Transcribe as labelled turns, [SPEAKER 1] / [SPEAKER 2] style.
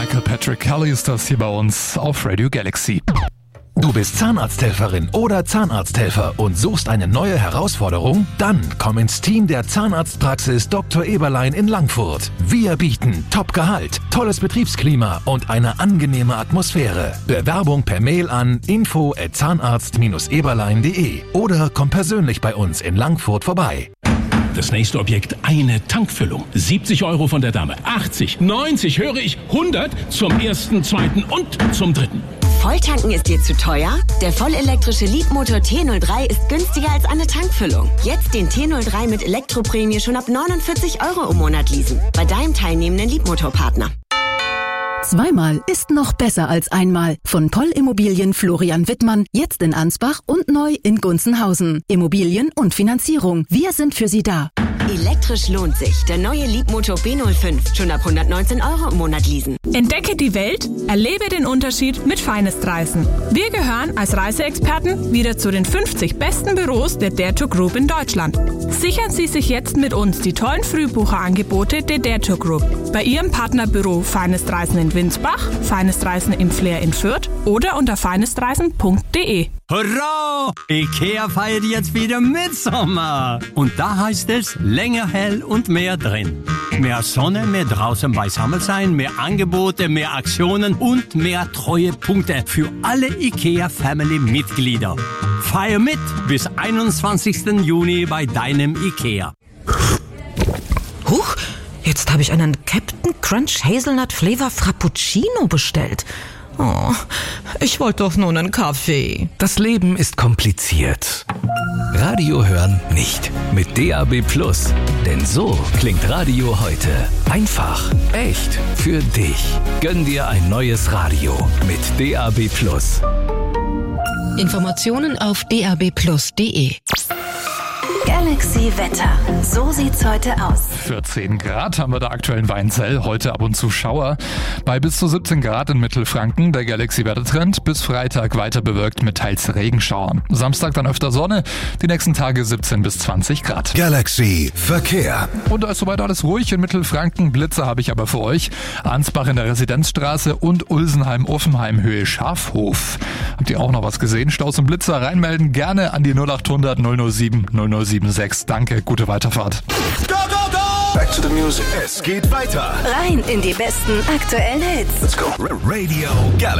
[SPEAKER 1] Michael Patrick Kelly ist das hier bei uns auf Radio Galaxy.
[SPEAKER 2] Du bist Zahnarzthelferin oder Zahnarzthelfer und suchst eine neue Herausforderung? Dann komm ins Team der Zahnarztpraxis Dr. Eberlein in Langfurt. Wir bieten Top-Gehalt, tolles Betriebsklima und eine angenehme Atmosphäre. Bewerbung per Mail an info@zahnarzt-eberlein.de oder komm persönlich bei uns in Langfurt vorbei.
[SPEAKER 3] Das nächste Objekt, eine Tankfüllung. 70 € von der Dame, 80, 90, höre ich, 100 zum ersten, zweiten und zum dritten.
[SPEAKER 4] Volltanken ist dir zu teuer? Der vollelektrische Leapmotor T03 ist günstiger als eine Tankfüllung. Jetzt den T03 mit Elektroprämie schon ab 49 € im Monat leasen. Bei deinem teilnehmenden Leapmotor-Partner.
[SPEAKER 5] Zweimal ist noch besser als einmal. Von Poll Immobilien Florian Wittmann, jetzt in Ansbach und neu in Gunzenhausen. Immobilien und Finanzierung. Wir sind für Sie da.
[SPEAKER 4] Elektrisch lohnt sich. Der neue Leapmotor B05. Schon ab 119 € im Monat leasen.
[SPEAKER 6] Entdecke die Welt, erlebe den Unterschied mit Finest-Reisen. Wir gehören als Reiseexperten wieder zu den 50 besten Büros der Dare Tour Group in Deutschland. Sichern Sie sich jetzt mit uns die tollen Frühbucherangebote der Dare Tour Group. Bei Ihrem Partnerbüro Finest-Reisen in Winsbach, Finest-Reisen im Flair in Fürth oder unter finestreisen.de.
[SPEAKER 7] Hurra! IKEA feiert jetzt wieder Mitsommer. Und da heißt es, länger hell und mehr drin. Mehr Sonne, mehr draußen beisammen sein, mehr Angebote, mehr Aktionen und mehr Treuepunkte für alle IKEA-Family-Mitglieder. Feier mit bis 21. Juni bei deinem IKEA.
[SPEAKER 8] Huch, jetzt habe ich einen Captain Crunch Hazelnut Flavor Frappuccino bestellt. Oh, ich wollte doch nur einen Kaffee.
[SPEAKER 2] Das Leben ist kompliziert. Radio hören nicht. Mit DAB+. Denn so klingt Radio heute. Einfach, echt, für dich. Gönn dir ein neues Radio mit DAB+.
[SPEAKER 5] Informationen auf dab+.de.
[SPEAKER 9] Galaxy Wetter. So sieht's heute aus.
[SPEAKER 1] 14 Grad haben wir da aktuell in Weinzell, heute ab und zu Schauer. Bei bis zu 17 Grad in Mittelfranken der Galaxy-Wettertrend, bis Freitag weiter bewölkt mit teils Regenschauern. Samstag dann öfter Sonne, die nächsten Tage 17 bis 20 Grad.
[SPEAKER 2] Galaxy Verkehr.
[SPEAKER 1] Und da ist soweit alles ruhig in Mittelfranken. Blitze habe ich aber für euch. Ansbach in der Residenzstraße und Ulsenheim-Offenheim Höhe Schafhof. Habt ihr auch noch was gesehen? Staus und Blitzer reinmelden gerne an die 0800 007 0076. Danke, gute Weiterfahrt.
[SPEAKER 2] Go, go, go! Back to the music. Es geht weiter.
[SPEAKER 9] Rein in die besten aktuellen Hits.
[SPEAKER 2] Let's go. Radio Galaxy.